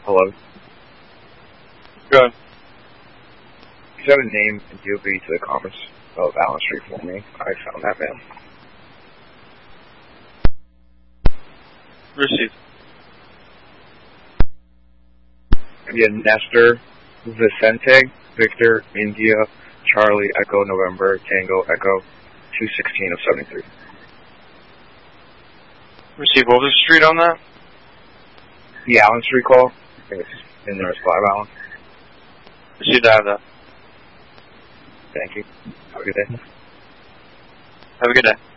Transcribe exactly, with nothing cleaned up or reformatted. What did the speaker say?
Hello? Go ahead. Could you have a name and D O B to the comments of Allen Street for me? I found that man. Received. Yeah, Nestor Vicente, Victor, India, Charlie, Echo, November, Tango, Echo, two sixteen of seventy-three. Received. What was the street on that? The Allen Street call. I think it's in there as five Allen. Received. I have that. Thank you. Have a good day. Have a good day.